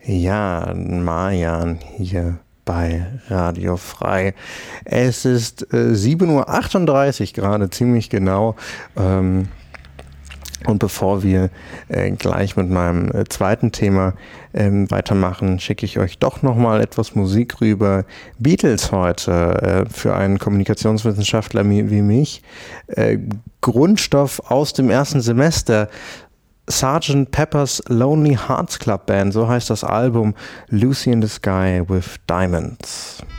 Ja, Marjan hier bei Radio Frei. Es ist 7:38 Uhr gerade, ziemlich genau. Und bevor wir gleich mit meinem zweiten Thema weitermachen, schicke ich euch doch nochmal etwas Musik rüber. Beatles heute für einen Kommunikationswissenschaftler wie mich. Grundstoff aus dem ersten Semester. Sgt. Pepper's Lonely Hearts Club Band, so heißt das Album. Lucy in the Sky with Diamonds.